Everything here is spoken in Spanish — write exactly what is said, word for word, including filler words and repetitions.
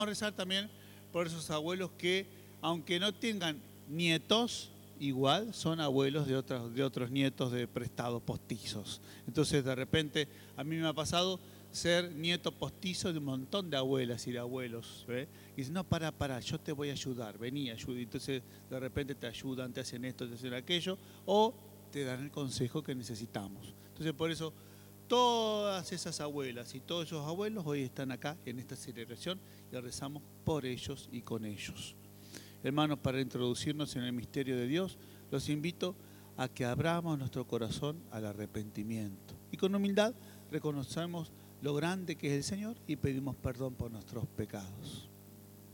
a rezar también por esos abuelos que, aunque no tengan nietos, igual son abuelos de otros, de otros nietos de prestados postizos. Entonces, de repente, a mí me ha pasado ser nieto postizo de un montón de abuelas y de abuelos. ¿Ve? Y dicen, no, para, para, yo te voy a ayudar, vení, ayuda. Entonces, de repente te ayudan, te hacen esto, te hacen aquello, o te dan el consejo que necesitamos. Entonces, por eso, todas esas abuelas y todos esos abuelos hoy están acá en esta celebración y rezamos por ellos y con ellos. Hermanos, para introducirnos en el misterio de Dios, los invito a que abramos nuestro corazón al arrepentimiento y con humildad reconocemos lo grande que es el Señor y pedimos perdón por nuestros pecados.